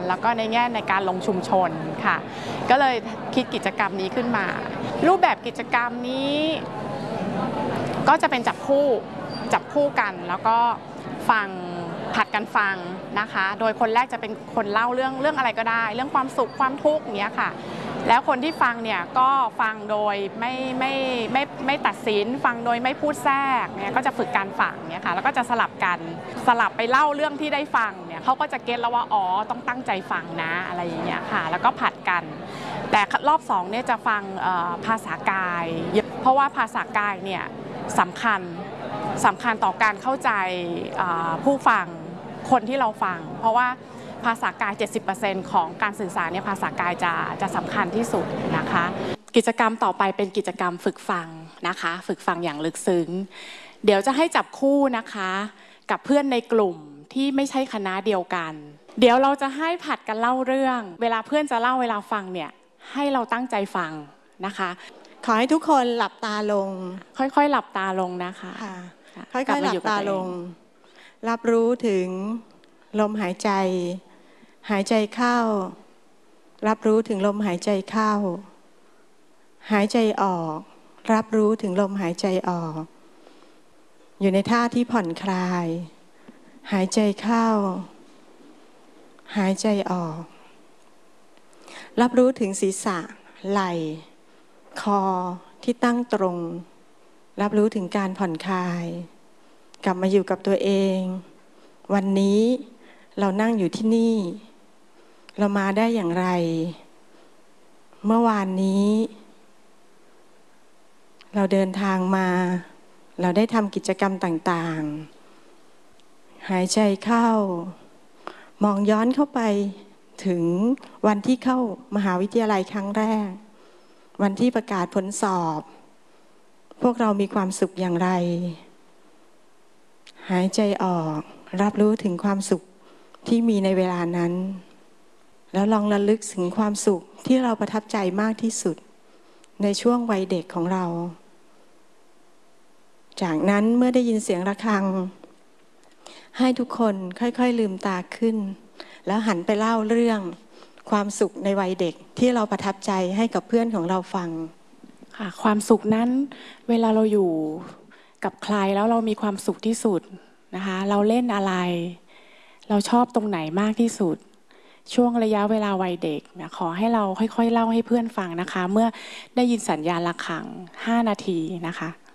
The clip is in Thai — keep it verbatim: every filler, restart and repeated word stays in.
แล้วก็ในแง่ในการลงชุมชนค่ะก็เลยคิดกิจกรรมนี้ขึ้นมารูปแบบกิจกรรมนี้ก็จะเป็นจับคู่จับคู่กันแล้วก็ฟังผัดกันฟังนะคะโดยคนแรกจะเป็นคนเล่าเรื่องเรื่องอะไรก็ได้เรื่องความสุขความทุกข์อย่างเงี้ยค่ะแล้วคนที่ฟังเนี่ยก็ฟังโดยไม่ไม่ไม่ไม่ตัดสินฟังโดยไม่พูดแทรกเนี่ยก็จะฝึกการฟังเนี่ยค่ะแล้วก็จะสลับกันสลับไปเล่าเรื่องที่ได้ฟังเนี่ยเขาก็จะเก็ตแล้วว่าอ๋อต้องตั้งใจฟังนะอะไรอย่างเงี้ยค่ะแล้วก็ผัดกันแต่รอบสองเนี่ยจะฟังภาษากายเพราะว่าภาษากายเนี่ยสำคัญสำคัญต่อการเข้าใจผู้ฟังคนที่เราฟังเพราะว่าภาษากาย เจ็ดสิบเปอร์เซ็นต์ ของการสื่อสารเนี่ยภาษากายจะจะสำคัญที่สุดนะคะกิจกรรมต่อไปเป็นกิจกรรมฝึกฟังนะคะฝึกฟังอย่างลึกซึ้งเดี๋ยวจะให้จับคู่นะคะกับเพื่อนในกลุ่มที่ไม่ใช่คณะเดียวกันเดี๋ยวเราจะให้ผัดกันเล่าเรื่องเวลาเพื่อนจะเล่าเวลาฟังเนี่ยให้เราตั้งใจฟังนะคะขอให้ทุกคนหลับตาลงค่อยๆหลับตาลงนะคะค่อยๆหลับตาลงรับรู้ถึงลมหายใจหายใจเข้ารับรู้ถึงลมหายใจเข้าหายใจออกรับรู้ถึงลมหายใจออกอยู่ในท่าที่ผ่อนคลายหายใจเข้าหายใจออกรับรู้ถึงศีรษะไหล่คอที่ตั้งตรงรับรู้ถึงการผ่อนคลายกลับมาอยู่กับตัวเองวันนี้เรานั่งอยู่ที่นี่เรามาได้อย่างไรเมื่อวานนี้เราเดินทางมาเราได้ทำกิจกรรมต่างๆหายใจเข้ามองย้อนเข้าไปถึงวันที่เข้ามหาวิทยาลัยครั้งแรกวันที่ประกาศผลสอบพวกเรามีความสุขอย่างไรหายใจออกรับรู้ถึงความสุขที่มีในเวลานั้นแล้วลองระลึกถึงความสุขที่เราประทับใจมากที่สุดในช่วงวัยเด็กของเราจากนั้นเมื่อได้ยินเสียงระฆังให้ทุกคนค่อยๆลืมตาขึ้นแล้วหันไปเล่าเรื่องความสุขในวัยเด็กที่เราประทับใจให้กับเพื่อนของเราฟังค่ะความสุขนั้นเวลาเราอยู่กับใครแล้วเรามีความสุขที่สุดนะคะเราเล่นอะไรเราชอบตรงไหนมากที่สุดช่วงระยะเวลาวัยเด็กนะขอให้เราค่อยๆเล่าให้เพื่อนฟังนะคะเมื่อได้ยินสัญญาณระฆังห้านาทีนะคะ